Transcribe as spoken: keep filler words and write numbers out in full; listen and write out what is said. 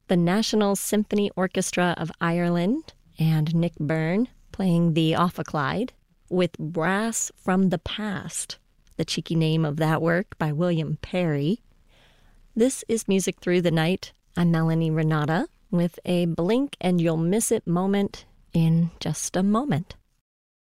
the National Symphony Orchestra of Ireland and Nick Byrne playing the Ophicleide with Brass from the Past, the cheeky name of that work by William Perry. This is Music Through the Night. I'm Melanie Renata with a blink and you'll miss it moment in just a moment.